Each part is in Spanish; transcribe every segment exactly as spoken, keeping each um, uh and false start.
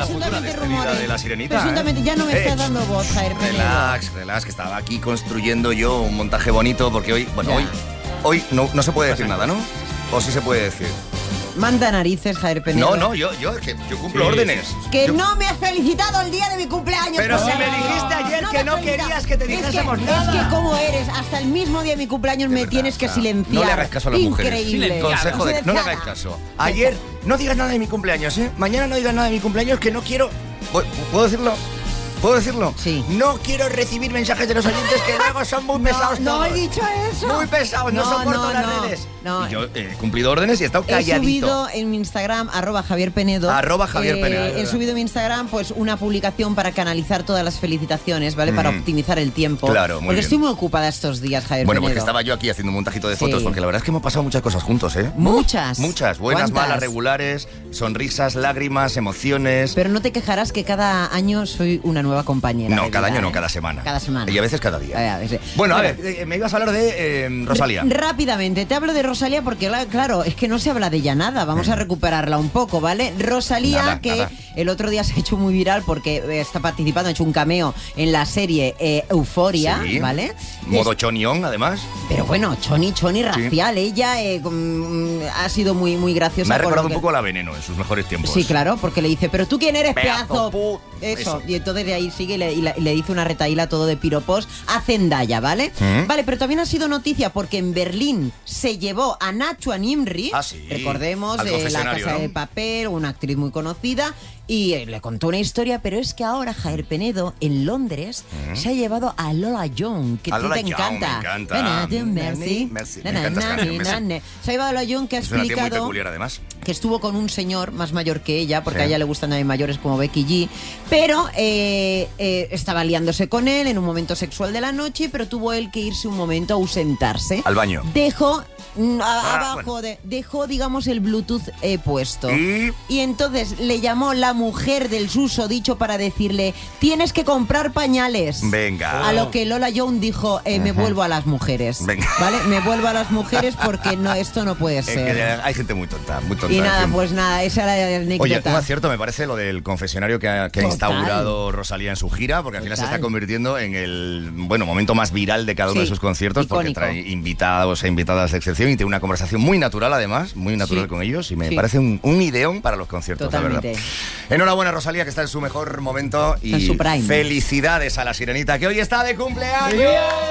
futura despedida de la Sirenita. Presuntamente, ¿eh? ya no me Eh, estás dando voz, Javier Penedo. Relax, relax, que estaba aquí construyendo yo un montaje bonito, porque hoy, bueno, Ya. hoy, hoy no, no se puede decir nada, ¿no? ¿O sí se puede decir? Manda narices, Javier Penedo. No, no, yo, yo, que yo cumplo Sí. órdenes. Que Yo- no me has felicitado el día de mi cumpleaños. Pero por si me favor. dijiste ayer que me no has felicitado. querías que te Es dijésemos que, nada. Es que como eres, hasta el mismo día de mi cumpleaños me verdad, tienes que o sea, silenciar. No le hagáis caso a las mujeres. Increíble. Silenciar. Consejo de, no le hagáis caso. Ayer, no digas nada de mi cumpleaños, ¿eh? Mañana no digas nada de mi cumpleaños, que no quiero... ¿Puedo decirlo? ¿Puedo decirlo? Sí. No quiero recibir mensajes de los oyentes que luego son muy pesados No, no todos. he dicho eso. Muy pesados, no, No, soporto no, las no, redes. no. Y yo he cumplido órdenes y he estado He calladito. subido en mi Instagram, arroba Javier Penedo. Arroba Javier eh, Penedo. He subido en mi Instagram pues una publicación para canalizar todas las felicitaciones, ¿vale? Para Mm. optimizar el tiempo. Claro, muy Porque bien. estoy muy ocupada estos días, Javier Bueno, porque Penedo. estaba yo aquí haciendo un montajito de Sí. fotos, porque la verdad es que hemos pasado muchas cosas juntos, ¿eh? Muchas. Muchas, buenas, ¿Cuántas? malas, regulares, sonrisas, lágrimas, emociones. Pero no te quejarás que cada año soy una nueva compañera. No, de cada vida, año no, ¿eh? cada semana. Cada semana. Y a veces cada día. A ver, a ver, sí. Bueno, a Bueno, ver, eh, me ibas a hablar de eh, Rosalía. R- Rápidamente, te hablo de Rosalía porque, la- claro, es que no se habla de ella nada. Vamos a recuperarla un poco, ¿vale? Rosalía, Nada, que nada. el otro día se ha hecho muy viral porque eh, está participando, ha hecho un cameo en la serie eh, Euforia, Sí. ¿vale? Modo Es- chonión, además. Pero bueno, choni, choni racial. Ella eh, con- ha sido muy, muy graciosa. Me ha con lo recordado que- un poco a la Veneno en sus mejores tiempos. Sí, claro, porque le dice, pero tú quién eres, Pedazo pedazo. pu- Eso. Eso. Y entonces de ahí sigue y le, y la- y le dice una retaíla todo de piropos a Zendaya, ¿vale? ¿Mm? Vale, pero también ha sido noticia porque en Berlín se llevó a Nacho Nimri, Ah, sí. recordemos, Al de La confesionario, Casa ¿no? de Papel, una actriz muy conocida, y eh, le contó una historia, pero es que ahora Javier Penedo en Londres se ha llevado a Lola Young, que A a ti Lola te Young, encanta. me encanta. Ven, ven, merci. Merci. Na, Me na, encanta esa na, canción, na, me na. Se ha llevado a Lola Young, que ha Es una tía muy explicado peculiar, además. que estuvo con un señor más mayor que ella, porque Sí. a ella le gustan también mayores como Becky G, pero eh, eh, estaba liándose con él en un momento sexual de la noche, pero tuvo él que irse un momento a ausentarse. Al baño. Dejó mm, a- Ah, abajo, bueno. de, dejó, digamos, el Bluetooth eh, puesto. Y... Y entonces le llamó la mujer del susodicho para decirle, tienes que comprar pañales. Venga. A lo que Lola Young dijo, eh, me vuelvo a las mujeres. Venga. ¿Vale? Me vuelvo a las mujeres porque no, esto no puede Es ser. que hay gente muy tonta, muy tonta. Y en nada, fin. pues nada, esa era la anécdota. Oye, un acierto me parece lo del confesionario que ha, que ha Total. instaurado Rosalía en su gira, porque al final se Total. está convirtiendo en el bueno momento más viral de cada uno Sí, de sus conciertos, porque icónico. trae invitados e invitadas de excepción y tiene una conversación muy natural, además, muy natural Sí. con ellos, y me Sí. parece un, un ideón para los conciertos, la Totalmente. verdad. Enhorabuena, Rosalía, que está en su mejor momento, y En su prime. felicidades a la Sirenita, que hoy está de cumpleaños.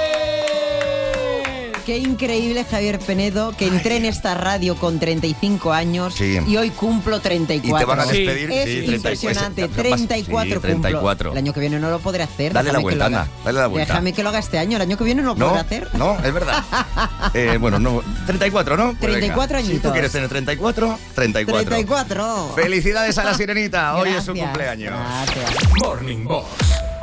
Qué increíble, Javier Penedo, que entré en esta radio con treinta y cinco años Sí. y hoy cumplo treinta y Y cuatro. te van a Sí. despedir. Es sí, treinta y cuatro. impresionante, Sí, treinta y cuatro sí, treinta y cuatro. cumplo. El año que viene no lo podré hacer. Dale la déjame que vuelta, lo haga. anda, dale la vuelta. Déjame que lo haga este año, el año que viene no lo No, podré hacer. no, es verdad. Eh, bueno, no, treinta y cuatro, ¿no? Pues treinta y cuatro venga. Si tú añitos. quieres tener treinta y cuatro, treinta y cuatro. treinta y cuatro. Felicidades a la Sirenita, hoy es su Gracias, cumpleaños. Gracias. Morning Box